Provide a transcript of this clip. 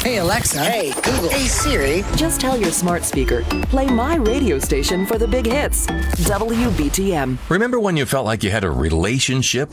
Hey, Alexa. Hey, Google. Hey, Siri. Just tell your smart speaker, play my radio station for the big hits. WBTM. Remember when you felt like you had a relationship